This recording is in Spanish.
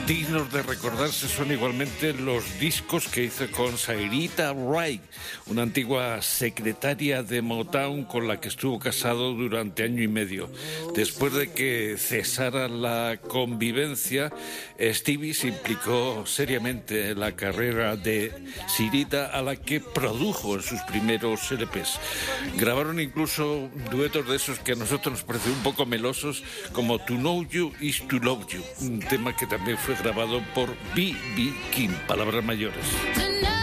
Dignos de recordarse son igualmente los discos que hizo con Sairita Wright, una antigua secretaria de Motown con la que estuvo casado durante año y medio. Después de que cesara la convivencia, Stevie se implicó seriamente en la carrera de Sairita, a la que produjo en sus primeros LPs. Grabaron incluso duetos de esos que a nosotros nos parecen un poco melosos, como To Know You Is To Love You, un tema que también fue grabado por B.B. King, palabras mayores.